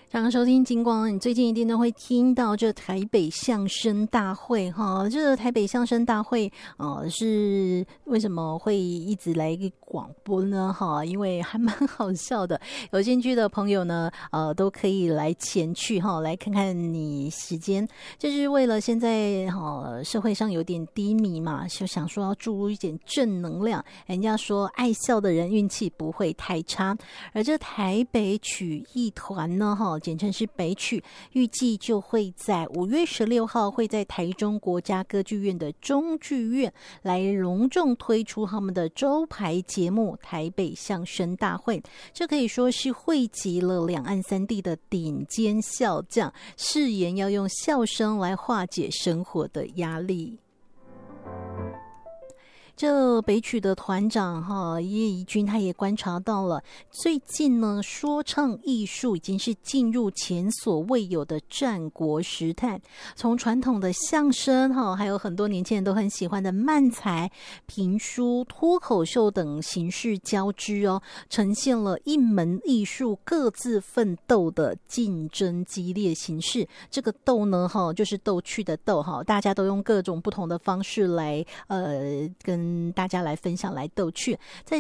常常收听金光，你最近一定都会听到这台北相声大会哈。这台北相声大会是为什么会一直来广播呢哈？因为还蛮好笑的，有兴趣的朋友呢都可以来前去哈，来看看你时间。就是为了现在社会上有点低迷嘛，就想说要注入一点正能量。人家说爱笑的人运气不会太差，而这台北曲艺团呢简称是北曲，预计就会在5月16号会在台中国家歌剧院的中剧院来隆重推出他们的周牌节目台北相声大会。这可以说是汇集了两岸三地的顶尖笑将，誓言要用笑声来化解生活的压力。这北曲的团长叶怡君他也观察到了，最近呢说唱艺术已经是进入前所未有的战国时代，从传统的相声还有很多年轻人都很喜欢的漫才、评书、脱口秀等形式交织呈现了一门艺术各自奋斗的竞争激烈形式。这个斗呢就是逗趣的斗大家都用各种不同的方式来跟大家来分享来逗趣。在